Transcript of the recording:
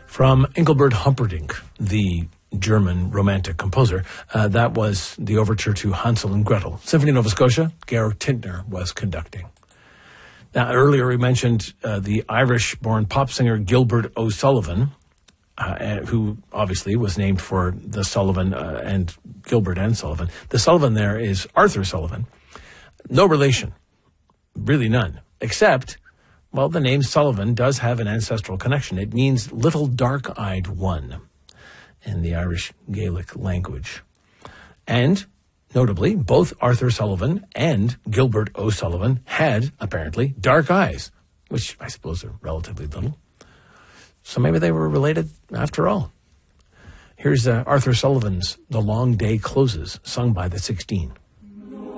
From Engelbert Humperdinck, the German romantic composer, that was the overture to Hansel and Gretel. Symphony of Nova Scotia, Georg Tintner was conducting. Now, earlier we mentioned the Irish-born pop singer Gilbert O'Sullivan, who obviously was named for the Sullivan and Gilbert and Sullivan. The Sullivan there is Arthur Sullivan. No relation, really none, except, well, the name Sullivan does have an ancestral connection. It means little dark-eyed one in the Irish Gaelic language. And, notably, both Arthur Sullivan and Gilbert O'Sullivan had, apparently, dark eyes, which I suppose are relatively little. So maybe they were related after all. Here's Arthur Sullivan's The Long Day Closes, sung by the 16.